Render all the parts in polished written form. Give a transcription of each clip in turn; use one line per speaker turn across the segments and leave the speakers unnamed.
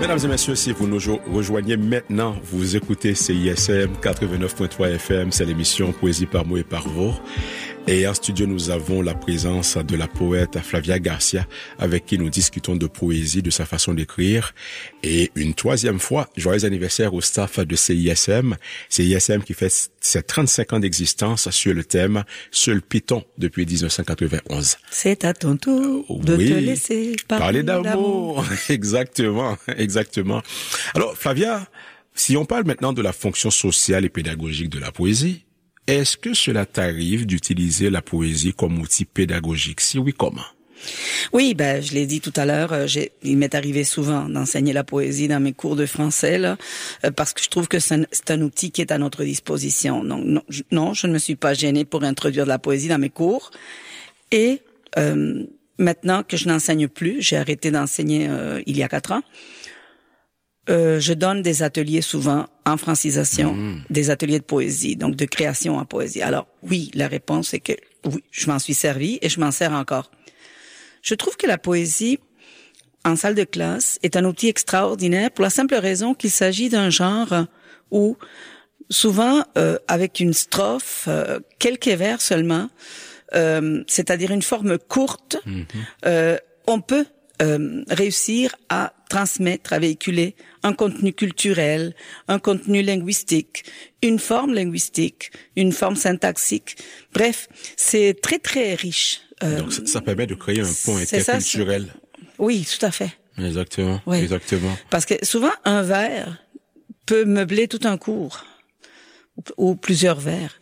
Mesdames et messieurs, si vous nous rejoignez maintenant, vous écoutez CISM 89.3 FM, c'est l'émission Poésie par mots et par vous. Et en studio, nous avons la présence de la poète Flavia Garcia, avec qui nous discutons de poésie, de sa façon d'écrire. Et une troisième fois, joyeux anniversaire au staff de CISM. CISM qui fait ses 35 ans d'existence sur le thème « Seul Python » depuis 1991.
C'est à ton tour de te laisser parler d'amour.
Exactement, exactement. Alors, Flavia, si on parle maintenant de la fonction sociale et pédagogique de la poésie, est-ce que cela t'arrive d'utiliser la poésie comme outil pédagogique? Si oui, comment?
Oui, je l'ai dit tout à l'heure, il m'est arrivé souvent d'enseigner la poésie dans mes cours de français, là, parce que je trouve que c'est un outil qui est à notre disposition. Donc, non, je ne me suis pas gênée pour introduire de la poésie dans mes cours. Et maintenant que je n'enseigne plus, j'ai arrêté d'enseigner il y a 4 ans. Je donne des ateliers souvent en francisation, des ateliers de poésie, donc de création en poésie. Alors oui, la réponse est que oui, je m'en suis servi et je m'en sers encore. Je trouve que la poésie en salle de classe est un outil extraordinaire pour la simple raison qu'il s'agit d'un genre où souvent avec une strophe, quelques vers seulement, c'est-à-dire une forme courte, on peut réussir à transmettre, à véhiculer un contenu culturel, un contenu linguistique, une forme linguistique, une forme syntaxique. Bref, c'est très très riche.
Donc ça permet de créer un pont interculturel.
Oui, tout à fait.
Exactement, oui. Exactement.
Parce que souvent un vers peut meubler tout un cours ou plusieurs vers.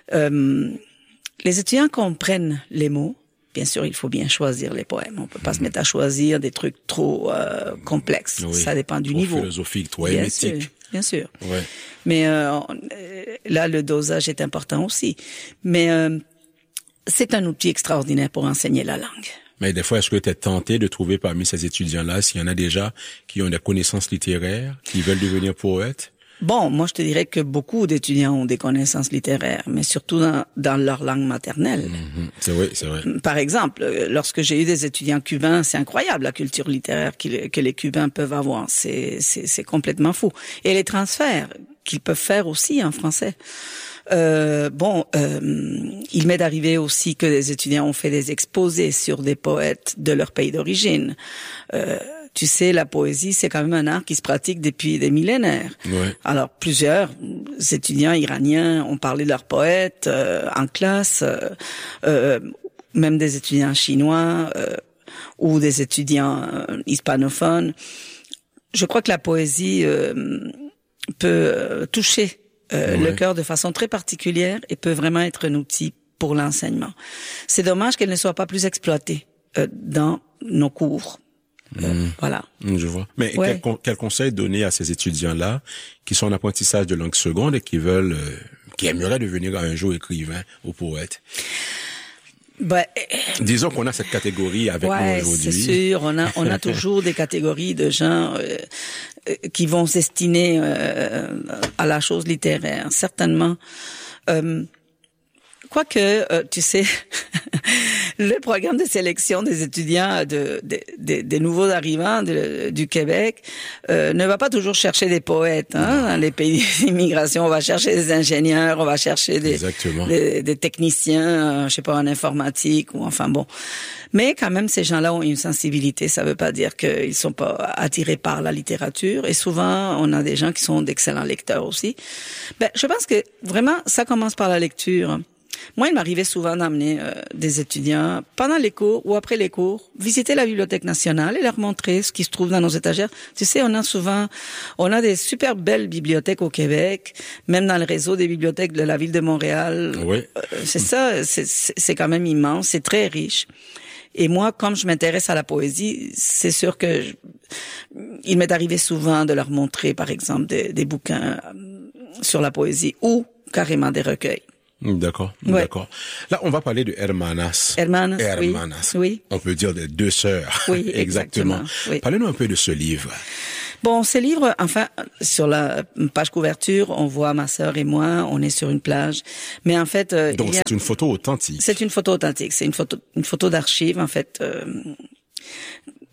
Les étudiants comprennent les mots. Bien sûr, il faut bien choisir les poèmes. On peut pas se mettre à choisir des trucs trop complexes. Oui, ça dépend du niveau.
Philosophique, trop hermétique.
Bien sûr.
Ouais.
Mais là, le dosage est important aussi. Mais c'est un outil extraordinaire pour enseigner la langue.
Mais des fois, est-ce que tu es tenté de trouver parmi ces étudiants-là, s'il y en a déjà qui ont des connaissances littéraires, qui veulent devenir poètes?
Bon, moi, je te dirais que beaucoup d'étudiants ont des connaissances littéraires, mais surtout dans leur langue maternelle.
C'est vrai, c'est vrai.
Par exemple, lorsque j'ai eu des étudiants cubains, c'est incroyable la culture littéraire que les Cubains peuvent avoir. C'est complètement fou. Et les transferts qu'ils peuvent faire aussi en français. Il m'est arrivé aussi que des étudiants ont fait des exposés sur des poètes de leur pays d'origine. Tu sais, la poésie, c'est quand même un art qui se pratique depuis des millénaires.
Ouais.
Alors, plusieurs étudiants iraniens ont parlé de leurs poètes en classe, même des étudiants chinois ou des étudiants hispanophones. Je crois que la poésie peut toucher le cœur de façon très particulière et peut vraiment être un outil pour l'enseignement. C'est dommage qu'elle ne soit pas plus exploitée dans nos cours. Voilà.
Je vois. Mais quel conseil donner à ces étudiants-là qui sont en apprentissage de langue seconde et qui aimeraient devenir un jour écrivain ou poète? Disons qu'on a cette catégorie avec nous aujourd'hui.
C'est sûr. On a toujours des catégories de gens qui vont se destiner à la chose littéraire. Certainement. Quoique, tu sais, le programme de sélection des étudiants des nouveaux arrivants du Québec ne va pas toujours chercher des poètes. Dans les pays d'immigration, on va chercher des ingénieurs, on va chercher des techniciens, je sais pas, en informatique ou enfin bon. Mais quand même, ces gens-là ont une sensibilité. Ça veut pas dire qu'ils sont pas attirés par la littérature. Et souvent, on a des gens qui sont d'excellents lecteurs aussi. Je pense que vraiment, ça commence par la lecture. Moi, il m'arrivait souvent d'amener des étudiants pendant les cours ou après les cours visiter la Bibliothèque nationale et leur montrer ce qui se trouve dans nos étagères. Tu sais, on a des super belles bibliothèques au Québec, même dans le réseau des bibliothèques de la ville de Montréal.
Oui.
C'est quand même immense, c'est très riche. Et moi, comme je m'intéresse à la poésie, c'est sûr que il m'est arrivé souvent de leur montrer, par exemple, des bouquins sur la poésie ou carrément des recueils.
D'accord, d'accord. Là, on va parler de Hermanas.
Hermanas. Oui.
On peut dire des deux sœurs.
Oui, exactement. Oui.
Parlez-nous un peu de ce livre.
Bon, ce livre, enfin, sur la page couverture, on voit ma sœur et moi, on est sur une plage. Mais en fait,
donc c'est une photo authentique.
C'est une photo authentique. C'est une photo d'archive, en fait.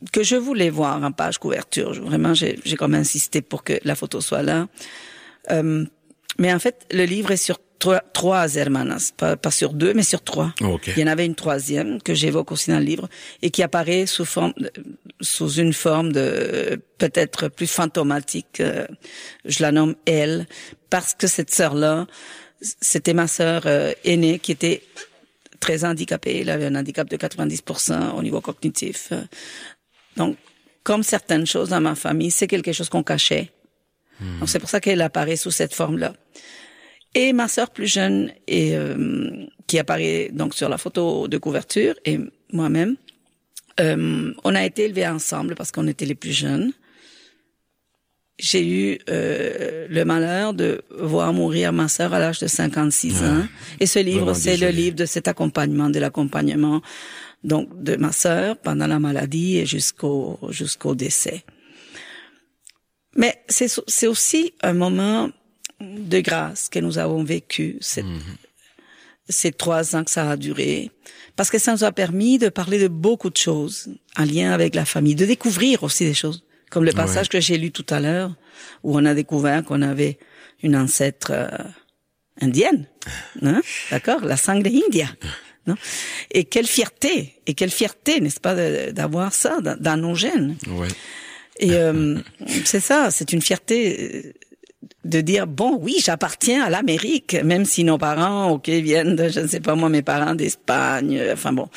que je voulais voir en page couverture. Vraiment, j'ai quand même insisté pour que la photo soit là. Mais en fait, le livre est sur trois hermanas, pas sur 2, mais sur 3.
Okay.
Il y en avait une troisième que j'évoque aussi dans le livre et qui apparaît sous une forme de peut-être plus fantomatique. Je la nomme elle parce que cette sœur-là, c'était ma sœur aînée qui était très handicapée. Elle avait un handicap de 90% au niveau cognitif. Donc, comme certaines choses dans ma famille, c'est quelque chose qu'on cachait. Donc, c'est pour ça qu'elle apparaît sous cette forme-là. Et ma sœur plus jeune, qui apparaît donc sur la photo de couverture, et moi-même, on a été élevés ensemble parce qu'on était les plus jeunes. J'ai eu le malheur de voir mourir ma sœur à l'âge de 56 ans. Et ce livre, c'est le livre de cet accompagnement, de l'accompagnement donc de ma sœur pendant la maladie et jusqu'au décès. Mais c'est aussi un moment de grâce que nous avons vécu ces 3 ans que ça a duré, parce que ça nous a permis de parler de beaucoup de choses en lien avec la famille, de découvrir aussi des choses, comme le passage que j'ai lu tout à l'heure, où on a découvert qu'on avait une ancêtre indienne, hein? D'accord, la sangre india. Non? Et quelle fierté, n'est-ce pas, d'avoir ça dans nos gènes.
Ouais.
Et c'est ça, c'est une fierté de dire, bon, oui, j'appartiens à l'Amérique, même si nos parents, viennent de, je ne sais pas moi, mes parents d'Espagne, enfin bon,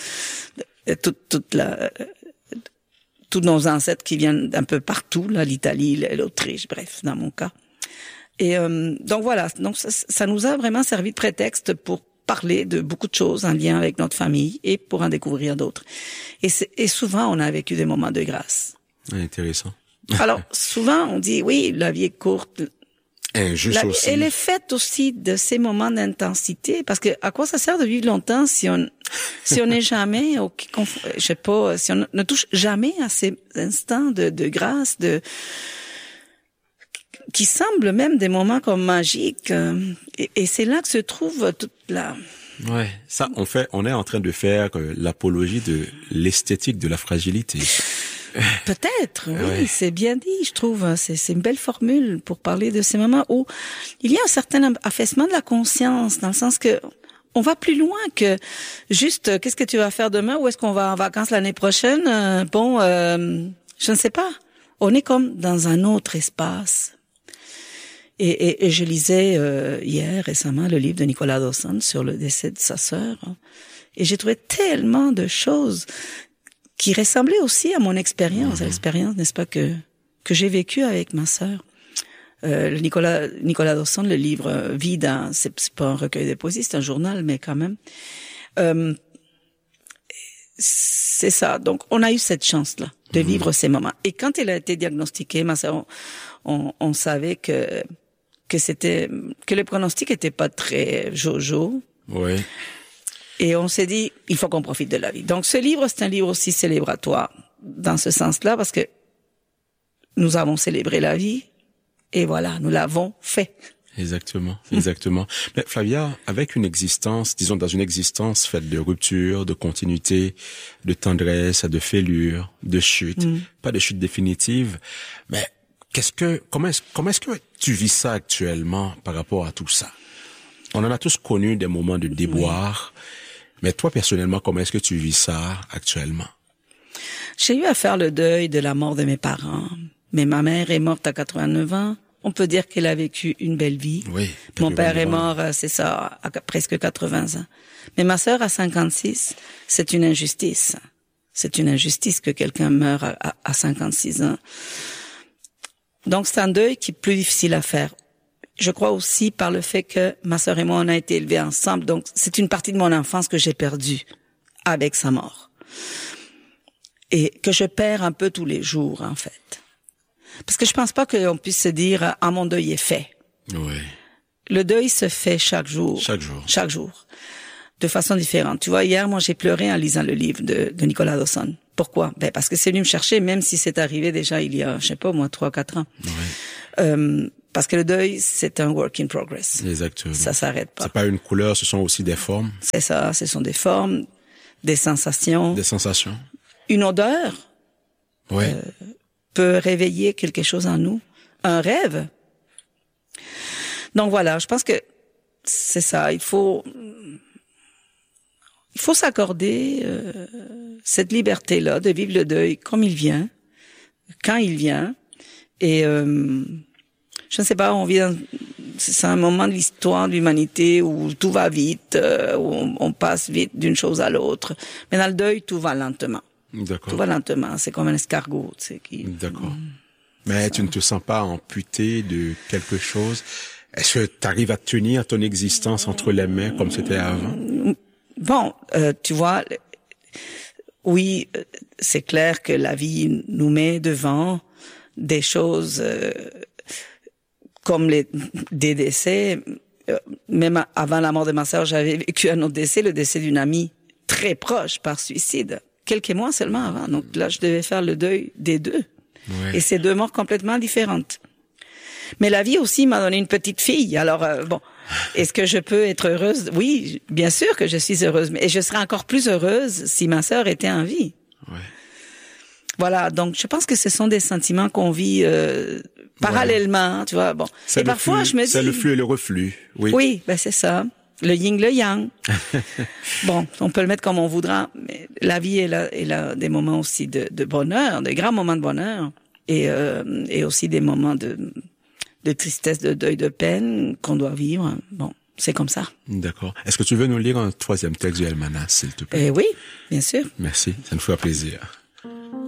tous nos ancêtres qui viennent d'un peu partout, là, l'Italie, l'Autriche, bref, dans mon cas. Et donc voilà, donc ça nous a vraiment servi de prétexte pour parler de beaucoup de choses en lien avec notre famille et pour en découvrir d'autres. Et souvent, on a vécu des moments de grâce.
Intéressant.
Alors, souvent, on dit, oui, la vie est courte.
Injuste aussi.
Elle est faite aussi de ces moments d'intensité, parce que à quoi ça sert de vivre longtemps si on n'est jamais, je sais pas, si on ne touche jamais à ces instants de grâce, qui semblent même des moments comme magiques. Et c'est là que se trouve toute la...
Ouais, ça, on est en train de faire l'apologie de l'esthétique de la fragilité.
Peut-être, oui, c'est bien dit, je trouve. C'est une belle formule pour parler de ces moments où il y a un certain affaissement de la conscience, dans le sens que on va plus loin que juste qu'est-ce que tu vas faire demain, ou est-ce qu'on va en vacances l'année prochaine. Je ne sais pas. On est comme dans un autre espace. Et je lisais hier récemment le livre de Nicolas Dawson sur le décès de sa sœur, et j'ai trouvé tellement de choses qui ressemblait aussi à mon expérience, à l'expérience, n'est-ce pas, que j'ai vécue avec ma sœur. Nicolas Dawson, le livre vide, c'est pas un recueil de poésie, c'est un journal, mais quand même. C'est ça. Donc, on a eu cette chance-là de vivre ces moments. Et quand elle a été diagnostiquée, ma sœur, on savait que le pronostic était pas très jojo.
Ouais.
Et on s'est dit, il faut qu'on profite de la vie. Donc, ce livre, c'est un livre aussi célébratoire, dans ce sens-là, parce que nous avons célébré la vie, et voilà, nous l'avons fait.
Exactement. Mais Flavia, avec une existence, disons dans une existence faite de rupture, de continuité, de tendresse, de fêlure, de chute, pas de chute définitive, mais comment est-ce que tu vis ça actuellement par rapport à tout ça? On en a tous connu des moments de déboire. Oui. Mais toi, personnellement, comment est-ce que tu vis ça actuellement?
J'ai eu à faire le deuil de la mort de mes parents. Mais ma mère est morte à 89 ans. On peut dire qu'elle a vécu une belle vie.
Oui.
Mon père est mort, c'est ça, à presque 80 ans. Mais ma sœur, à 56, c'est une injustice. C'est une injustice que quelqu'un meure à 56 ans. Donc, c'est un deuil qui est plus difficile à faire. Je crois aussi par le fait que ma sœur et moi, on a été élevés ensemble. Donc, c'est une partie de mon enfance que j'ai perdue avec sa mort. Et que je perds un peu tous les jours, en fait. Parce que je pense pas qu'on puisse se dire, ah, mon deuil est fait.
Oui.
Le deuil se fait chaque jour. Chaque jour. De façon différente. Tu vois, hier, moi, j'ai pleuré en lisant le livre de Nicolas Dawson. Pourquoi? Parce que c'est venu me chercher, même si c'est arrivé déjà il y a, je sais pas, moi, 3 ou 4 ans.
Oui.
Parce que le deuil, c'est un work in progress.
Exactement.
Ça s'arrête pas.
C'est pas une couleur, ce sont aussi des formes.
C'est ça, ce sont des formes, des sensations.
Des sensations.
Une odeur. peut réveiller quelque chose en nous, un rêve. Donc voilà, je pense que c'est ça. Il faut s'accorder cette liberté-là de vivre le deuil comme il vient, quand il vient. Et je ne sais pas, c'est un moment de l'histoire de l'humanité où tout va vite, où on passe vite d'une chose à l'autre. Mais dans le deuil, tout va lentement.
D'accord.
Tout va lentement. C'est comme un escargot, tu sais,
D'accord. Mais tu ne te sens pas amputé de quelque chose? Est-ce que tu arrives à tenir ton existence entre les mains comme c'était avant?
Bon, tu vois, oui, c'est clair que la vie nous met devant des choses comme des décès. Même avant la mort de ma sœur, j'avais vécu un autre décès, le décès d'une amie très proche par suicide, quelques mois seulement avant. Donc là, je devais faire le deuil des deux. Ouais. Et c'est deux morts complètement différentes. Mais la vie aussi m'a donné une petite fille. Alors, bon, est-ce que je peux être heureuse? Oui, bien sûr que je suis heureuse. Et je serais encore plus heureuse si ma sœur était en vie. Ouais. Voilà, donc je pense que ce sont des sentiments qu'on vit parallèlement, tu vois. Bon. Et parfois, je me dis...
C'est le flux et le reflux, oui.
Oui, ben c'est ça. Le yin, le yang. Bon, on peut le mettre comme on voudra, mais la vie est là des moments aussi de bonheur, de grands moments de bonheur, et aussi des moments de tristesse, de deuil, de peine qu'on doit vivre. Bon, c'est comme ça.
D'accord. Est-ce que tu veux nous lire un troisième texte du Almanach, s'il te plaît?
Oui, bien sûr.
Merci, ça nous fera plaisir.